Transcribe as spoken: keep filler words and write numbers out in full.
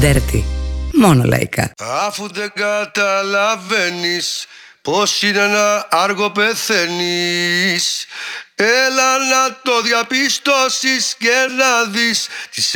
Dirty. Μόνο λαϊκά. Αφού δεν καταλαβαίνεις πως είναι ένα άργο πεθαίνεις, έλα να το διαπιστώσεις και να δεις τις